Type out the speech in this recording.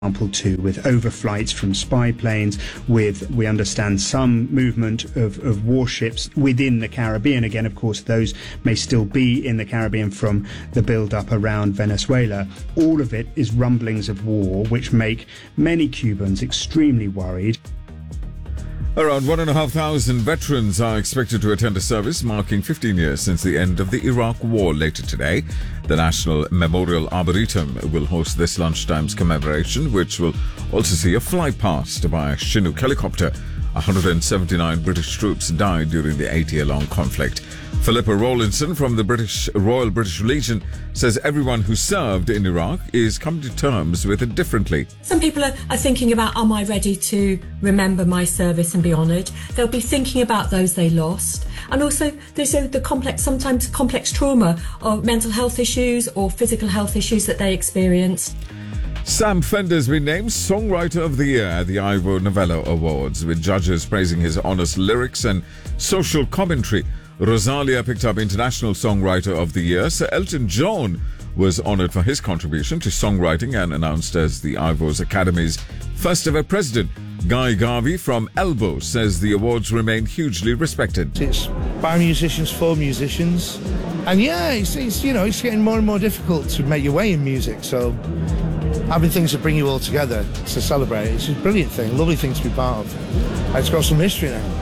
too, with overflights from spy planes, with, we understand, some movement of warships within the Caribbean. Again, of course, those may still be in the Caribbean from the build-up around Venezuela. All of it is rumblings of war, which make many Cubans extremely worried. Around 1,500 veterans are expected to attend a service marking 15 years since the end of the Iraq War later today. The National Memorial Arboretum will host this lunchtime's commemoration, which will also see a flypast by a Chinook helicopter. 179 British troops died during the 8-year-long conflict. Philippa Rawlinson from the Royal British Legion says everyone who served in Iraq is coming to terms with it differently. Some people are thinking about, am I ready to remember my service and be honoured? They'll be thinking about those they lost. And also there's the sometimes complex trauma of mental health issues or physical health issues that they experienced. Sam Fender's been named Songwriter of the Year at the Ivor Novello Awards, with judges praising his honest lyrics and social commentary. Rosalia picked up International Songwriter of the Year. Sir Elton John was honoured for his contribution to songwriting and announced as the Ivors Academy's first ever president. Guy Garvey from Elbow says the awards remain hugely respected. It's by musicians for musicians. And yeah, it's getting more and more difficult to make your way in music. So having things that bring you all together to celebrate, it's a brilliant thing, lovely thing to be part of. It's got some history now.